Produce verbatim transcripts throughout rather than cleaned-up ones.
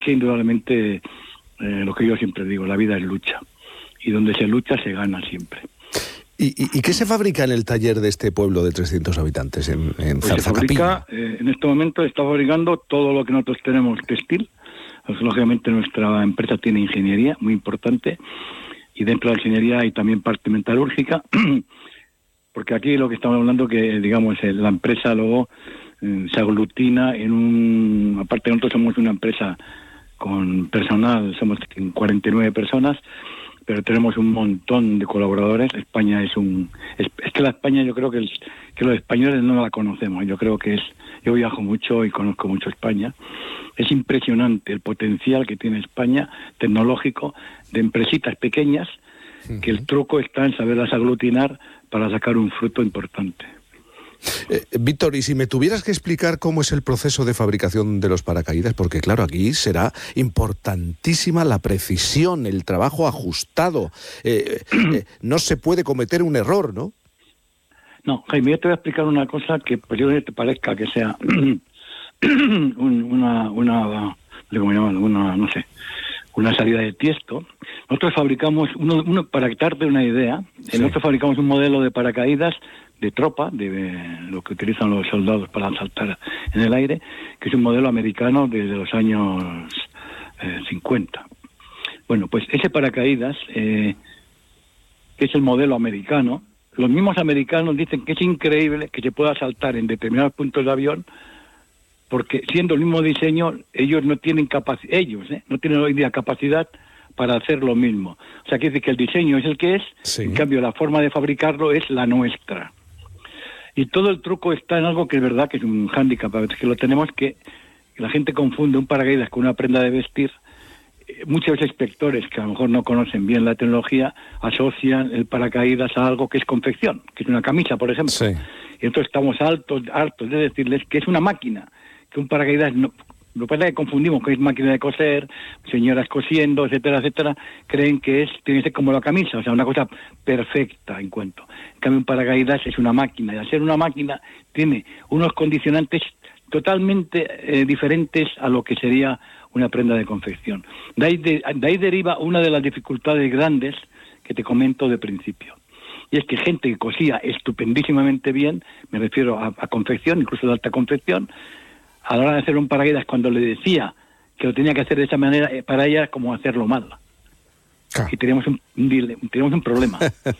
que indudablemente eh, lo que yo siempre digo, la vida es lucha. Y donde se lucha se gana siempre. ¿Y, y, y qué se fabrica en el taller de este pueblo de trescientos habitantes, en, en pues se fabrica, eh, en este momento está fabricando todo lo que nosotros tenemos textil. Pues, lógicamente nuestra empresa tiene ingeniería, muy importante, y dentro de la ingeniería hay también parte metalúrgica, porque aquí lo que estamos hablando que, digamos, la empresa luego eh, se aglutina en un... Aparte nosotros somos una empresa con personal, somos cuarenta y nueve personas, pero tenemos un montón de colaboradores. España es un... Es, es que la España yo creo que, el, que los españoles no la conocemos. Yo creo que es... Yo viajo mucho y conozco mucho España. Es impresionante el potencial que tiene España, tecnológico, de empresitas pequeñas, uh-huh. que el truco está en saberlas aglutinar para sacar un fruto importante. Eh, Víctor, y si me tuvieras que explicar cómo es el proceso de fabricación de los paracaídas, porque claro, aquí será importantísima la precisión, el trabajo ajustado. Eh, eh, no se puede cometer un error, ¿no? No, Jaime, yo te voy a explicar una cosa que posiblemente te parezca que sea un, una, una, ¿cómo llaman? Una, no sé, una salida de tiesto. Nosotros fabricamos, uno, uno para darte una idea, sí. nosotros fabricamos un modelo de paracaídas de tropa, de lo que utilizan los soldados para saltar en el aire, que es un modelo americano desde los años eh, cincuenta. Bueno, pues ese paracaídas, eh, que es el modelo americano, los mismos americanos dicen que es increíble que se pueda saltar en determinados puntos de avión, porque siendo el mismo diseño, ellos no tienen capacidad, ellos eh, no tienen hoy día capacidad para hacer lo mismo. O sea, quiere decir que el diseño es el que es, sí. en cambio la forma de fabricarlo es la nuestra. Y todo el truco está en algo que es verdad que es un hándicap, que lo tenemos, que la gente confunde un paracaídas con una prenda de vestir. Muchos inspectores que a lo mejor no conocen bien la tecnología asocian el paracaídas a algo que es confección, que es una camisa, por ejemplo. Sí. Y entonces estamos hartos, hartos de decirles que es una máquina, que un paracaídas no... Lo que pasa es que confundimos que es máquina de coser, señoras cosiendo, etcétera, etcétera, creen que es tiene que ser como la camisa, o sea, una cosa perfecta en cuanto. En cambio, un paracaídas es una máquina, y al ser una máquina tiene unos condicionantes totalmente eh, diferentes a lo que sería una prenda de confección. De ahí, de, de ahí deriva una de las dificultades grandes que te comento de principio. Y es que gente que cosía estupendísimamente bien, me refiero a, a confección, incluso de alta confección, a la hora de hacer un paracaídas, cuando le decía que lo tenía que hacer de esa manera, para ella como hacerlo mal. Ah. Y teníamos un, un, teníamos un problema.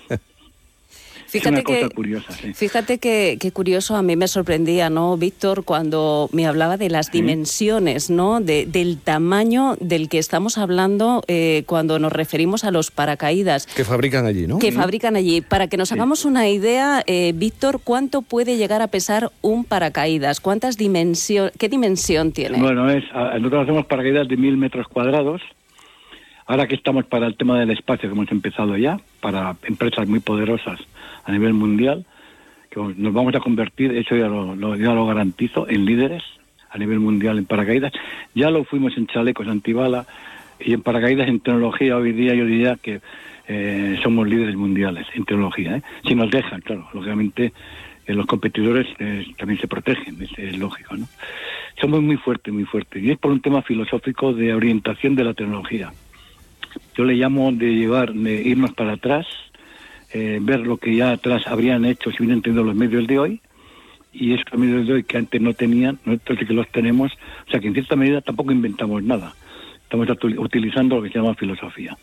Fíjate es una que, cosa curiosa, sí. Fíjate que, que curioso, a mí me sorprendía, ¿no, Víctor, cuando me hablaba de las ¿Sí? dimensiones, ¿no? De, del tamaño del que estamos hablando eh, cuando nos referimos a los paracaídas. Que fabrican allí, ¿no? Que ¿Sí? fabrican allí. Para que nos sí. hagamos una idea, eh, Víctor, ¿cuánto puede llegar a pesar un paracaídas? ¿Cuántas dimensiones, qué dimensión tiene? Bueno, es nosotros hacemos paracaídas de mil metros cuadrados. Ahora que estamos para el tema del espacio, que hemos empezado ya, para empresas muy poderosas a nivel mundial, que nos vamos a convertir, eso ya lo, lo, ya lo garantizo, en líderes a nivel mundial en paracaídas. Ya lo fuimos en chalecos antibala y en paracaídas en tecnología. Hoy día yo diría que eh, somos líderes mundiales en tecnología, ¿eh? Si nos dejan, claro, lógicamente eh, los competidores eh, también se protegen, es, es lógico, ¿no? Somos muy fuertes, muy fuertes, y es por un tema filosófico de orientación de la tecnología. Yo le llamo de llevar, de irnos para atrás, eh, ver lo que ya atrás habrían hecho si hubieran tenido los medios de hoy, y esos medios de hoy que antes no tenían, nosotros sí que los tenemos, o sea que en cierta medida tampoco inventamos nada, estamos utilizando lo que se llama filosofía.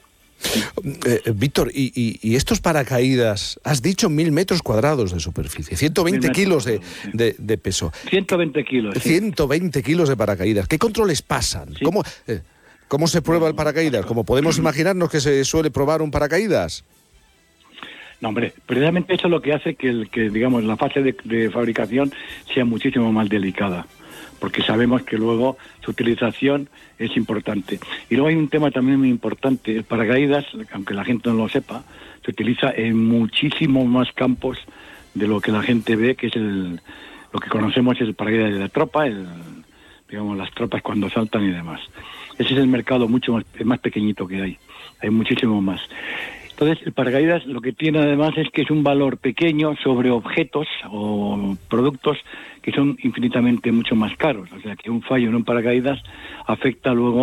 Eh, Víctor, y, y, y estos paracaídas, has dicho mil metros cuadrados de superficie, ciento veinte kilos de, sí. de, de peso. ciento veinte kilos. Sí. ciento veinte kilos de paracaídas. ¿Qué controles pasan? Sí. ¿Cómo, eh, ¿Cómo se prueba el paracaídas? ¿Cómo podemos imaginarnos que se suele probar un paracaídas? No, hombre, precisamente eso es lo que hace que, el, que digamos, la fase de, de fabricación sea muchísimo más delicada, porque sabemos que luego su utilización es importante. Y luego hay un tema también muy importante, el paracaídas, aunque la gente no lo sepa, se utiliza en muchísimos más campos de lo que la gente ve, que es el lo que conocemos es el paracaídas de la tropa, el, digamos, las tropas cuando saltan y demás. Ese es el mercado mucho más, más pequeñito que hay, hay muchísimo más. Entonces, el paracaídas lo que tiene además es que es un valor pequeño sobre objetos o productos que son infinitamente mucho más caros. O sea, que un fallo en un paracaídas afecta luego